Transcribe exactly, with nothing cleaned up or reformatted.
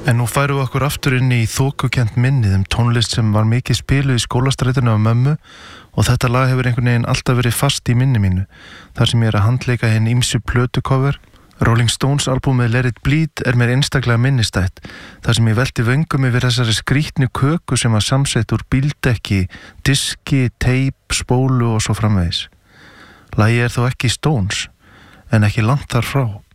En nú færum við okkur aftur inn í þokukent minnið um tónlist sem var mikið spiluð í skólastrætinu af mömmu og þetta lag hefur einhvern veginn alltaf verið fast í minni mínu. Þar sem ég er að handleika hinn ýmsu plötucover. Rolling Stones albúmið Let It Bleed er mér einstaklega minnistætt. Þar sem ég velti vöngum yfir þessari skrýtnu köku sem var samsett úr bíldekki, diski, teip, spólu og svo framvegis. Lagið er þó ekki Stones, en ekki langt þar frá.